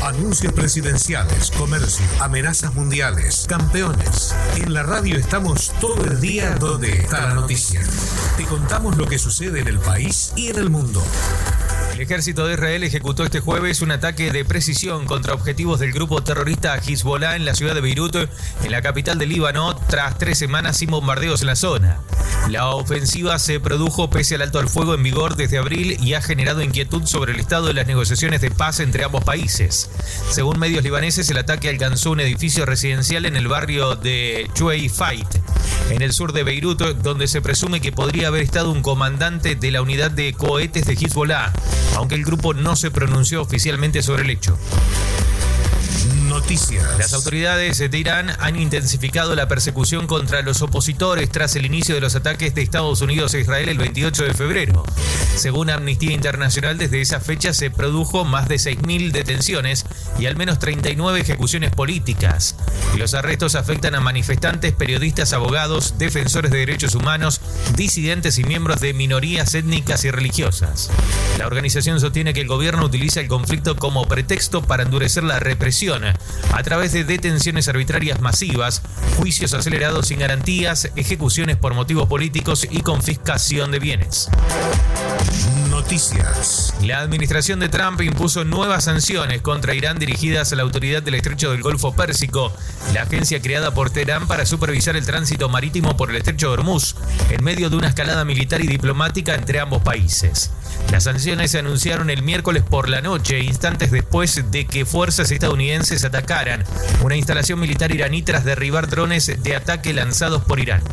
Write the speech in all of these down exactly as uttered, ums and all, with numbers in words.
Anuncios presidenciales, comercio, amenazas mundiales, campeones. En la radio estamos todo el día donde está la noticia. Te contamos lo que sucede en el país y en el mundo. El ejército de Israel ejecutó este jueves un ataque de precisión contra objetivos del grupo terrorista Hezbollah en la ciudad de Beirut, en la capital del Líbano, tras tres semanas sin bombardeos en la zona. La ofensiva se produjo pese al alto al fuego en vigor desde abril y ha generado inquietud sobre el estado de las negociaciones de paz entre ambos países. Según medios libaneses, el ataque alcanzó un edificio residencial en el barrio de Chouei Fait, en el sur de Beirut, donde se presume que podría haber estado un comandante de la unidad de cohetes de Hezbollah, aunque el grupo no se pronunció oficialmente sobre el hecho. Noticias. Las autoridades de Irán han intensificado la persecución contra los opositores tras el inicio de los ataques de Estados Unidos a Israel el veintiocho de febrero. Según Amnistía Internacional, desde esa fecha se produjo más de seis mil detenciones y al menos treinta y nueve ejecuciones políticas. Los arrestos afectan a manifestantes, periodistas, abogados, defensores de derechos humanos, disidentes y miembros de minorías étnicas y religiosas. La organización sostiene que el gobierno utiliza el conflicto como pretexto para endurecer la represión a través de detenciones arbitrarias masivas, juicios acelerados sin garantías, ejecuciones por motivos políticos y confiscación de bienes. Noticias. La administración de Trump impuso nuevas sanciones contra Irán dirigidas a la autoridad del Estrecho del Golfo Pérsico, la agencia creada por Teherán para supervisar el tránsito marítimo por el Estrecho de Hormuz, en medio de una escalada militar y diplomática entre ambos países. Las sanciones se anunciaron el miércoles por la noche, instantes después de que fuerzas estadounidenses atacaran una instalación militar iraní tras derribar drones de ataque lanzados por Irán.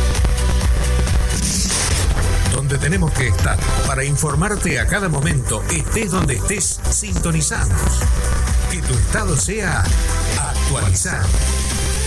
Donde tenemos que estar para informarte a cada momento, estés donde estés, sintonizados. Que tu estado sea actualizado.